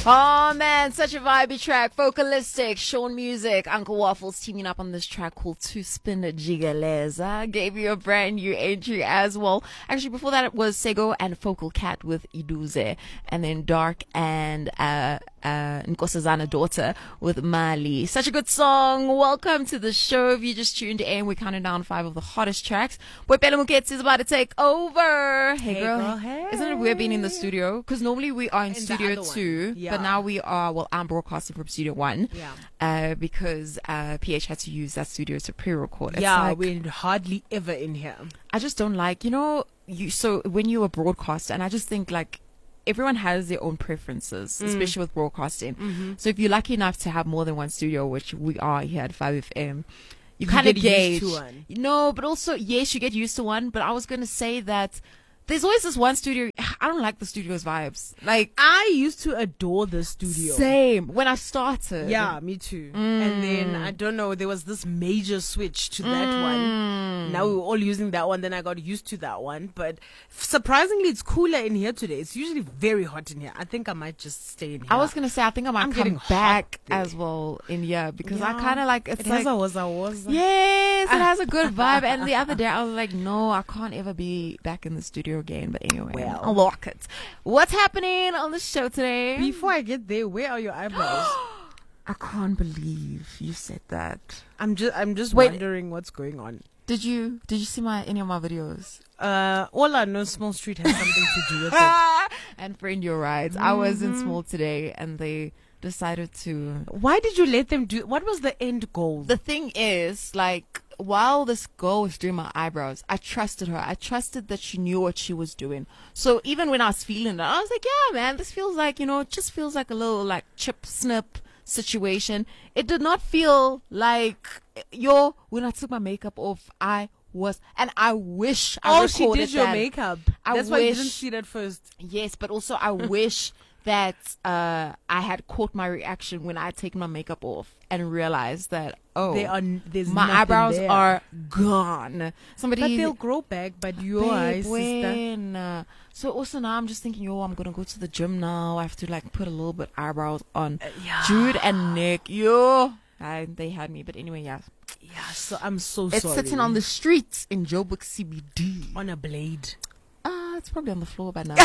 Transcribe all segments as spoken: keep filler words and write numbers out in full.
Oh man, such a vibey track. Vocalistic, Sean Music, Uncle Waffles teaming up on this track called Two Spin Jigaleza. Gave you a brand new entry as well. Actually, before that it was Sego and Focal Cat with Iduze. And then Dark and uh uh Nkosazana Daughter with Mali. Such a good song. Welcome to the show. If you just tuned in, we're counting down five of the hottest tracks. Boy Pele Muketsi is about to take over. Hey, hey girl. girl, hey. Isn't it weird being in the studio? Because normally we are in, In the studio other one. two, Yeah. but now we are, well, I'm broadcasting from studio one. Yeah. Uh, because uh, P H had to use that studio to pre-record. It's yeah, like, we're hardly ever in here. I just don't like, you know, you. So when you're a broadcaster, and I just think like everyone has their own preferences, Mm. especially with broadcasting. Mm-hmm. So if you're lucky enough to have more than one studio, which we are here at five F M, you, You kind of get gauge. used to one. No, but also, yes, you get used to one. But I was going to say that there's always this one studio. I don't like the studio's vibes. Like, I used to adore the studio. same. When I started. Yeah, me too. Mm. And then, I don't know, there was this major switch to that Mm. one. Now we were all using that one, then I got used to that one. But surprisingly, it's cooler in here today. It's usually very hot in here. I think I might just stay in here. I was going to say, I think I might I'm come getting hot back there. as well in here because I Yeah. kind of like, it's It like, has a was a was. yes, it has a good vibe. And the other day I was like, no, I can't ever be back in the studio again. But anyway, Well. I'll lock it. What's happening on the show today? Before I get there, where are your eyebrows? I can't believe you said that. I'm just, I'm just Wait. wondering what's going on. Did you did you see my any of my videos? Uh, all I know, Small Street has something to do with it. And friend, you're right. I was in Mhm. Small today, and they decided to. Why did you let them do? What was the end goal? The thing is, like, while this girl was doing my eyebrows, I trusted her. I trusted that she knew what she was doing. So even when I was feeling it, I was like, yeah, man, this feels like, you know, it just feels like a little like chip snip situation. It did not feel like, yo, when I took my makeup off, I was, and I wish I oh, she recorded did your that. makeup. I That's why you wish- didn't see it at first. Yes, but also I wish that uh, I had caught my reaction when I had taken my makeup off and realized that, oh, They are, there's my nothing eyebrows there. are gone. Somebody, But they'll grow back. But your Babe, eyes, sister. when, uh, so also now I'm just thinking, yo, I'm gonna go to the gym now. I have to like put a little bit eyebrows on. Uh, yeah. Jude and Nick, yo, I, they had me. But anyway, yeah, Yeah. So I'm so it's sorry. sitting on the streets in Joburg C B D. on a blade. Ah, it's probably on the floor by now.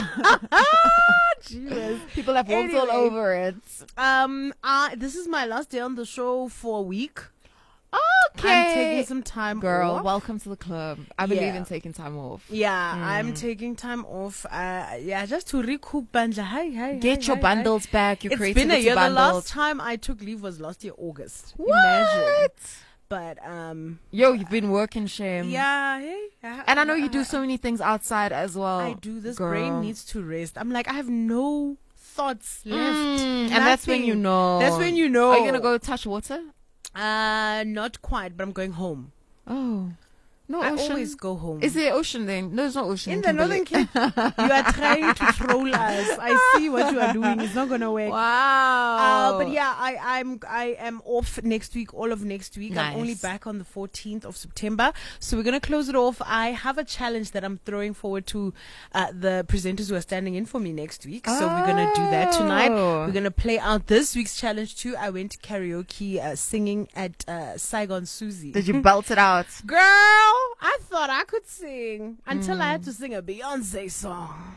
Jesus. People have walked all Anyway. over it. Um. Uh, this is my last day on the show for a week. Okay. I'm taking some time Girl, off. welcome to the club. I believe Yeah. in taking time off. Yeah, Mm. I'm taking time off. Uh, yeah, just to recoup banja. Hi, hi. Get hi, your hi, bundles back. Your Hi. It's creativity been a year. The bundles. last time I took leave was last year August. What? Imagine. But um, Yo, you've been working, shame. yeah. Hey. uh, And I know you do uh, so many things outside as well. I do. This girl. brain needs to rest. I'm like, I have no thoughts left. Mm, and that's when you Nothing. know. That's when you know. Are you gonna go touch water? Uh, not quite, but I'm going home. Oh, no I ocean. always go home. Is there ocean then? No, it's not ocean. in the Northern Kimberley. Cape? You are trying to troll us. I see what you are doing. It's not gonna work. Wow. Uh, but yeah, I, I'm I am off next week, all of next week. I'm only Nice. back on the fourteenth of September, so we're gonna close it off. I have a challenge that I'm throwing forward to uh, the presenters who are standing in for me next week. So we're gonna do that tonight. Oh. We're gonna play out this week's challenge too. I went karaoke uh, singing at uh, Saigon Susie. Did you belt it out? Girl, I thought I could sing until I Mm. had to sing a Beyonce song.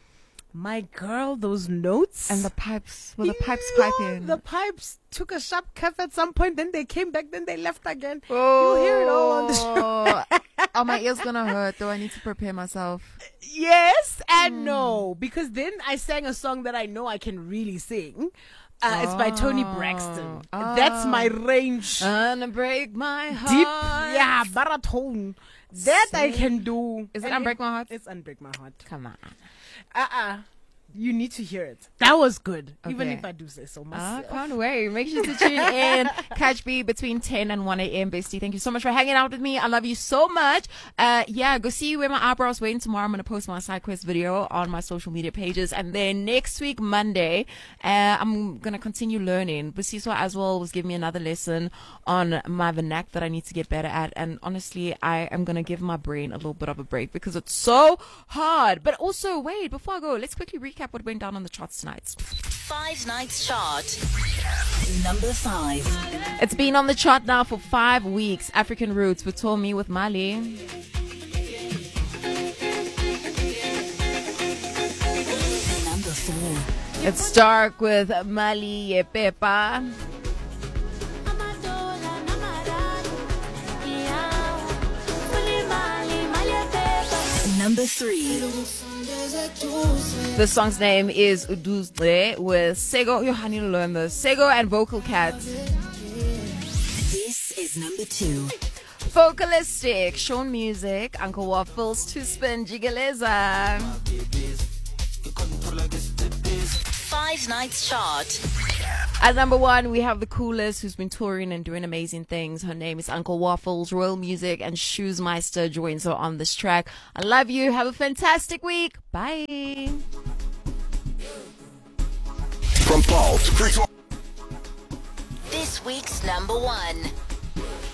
My girl, those notes And the pipes, were the pipes Yo, piping? The pipes took a sharp curve at some point, then they came back, then they left again. Oh. You hear it all on the show. Oh, my ear's gonna hurt. Do I need to prepare myself? Yes and Hmm. no, because then I sang a song that I know I can really sing. Uh, It's by Tony Oh. Braxton. Oh. That's my range. Gonna break my heart. Deep, yeah, baritone. That I Sing. can do. Is it And Unbreak My Heart? It's Unbreak My Heart. Come on. Uh-uh. You need to hear it. That was good. Even Okay. if I do say so I myself. can't wait. Make sure to tune in. Catch me between ten and one a.m. Bestie. Thank you so much for hanging out with me. I love you so much. Uh, yeah, go see where my eyebrows went tomorrow. I'm going to post my side quest video on my social media pages. And then next week, Monday, uh, I'm going to continue learning. Busiswa as well was giving me another lesson on my vernac that I need to get better at. And honestly, I am going to give my brain a little bit of a break because it's so hard. But also, wait, before I go, let's quickly recap recap what went down on the charts tonight. Five Nights Chart. Number five. It's been on the chart now for five weeks. African Roots with Tommy with Mali. Number four. It's Dark with Mali Yepepa. Number three. The song's name is Uduzle with Sego. Yo, I need to learn this. Sego and Vocal Cat. This is number two. Vocalistic, Sean Music, Uncle Waffles, Two Spin, Jigaleza. Five Nights Chart. At number one, we have the coolest who's been touring and doing amazing things. Her name is Uncle Waffles. Royal Music and Shoesmeister joins her on this track. I love you. Have a fantastic week. Bye. From Paul to Chris. This week's number one.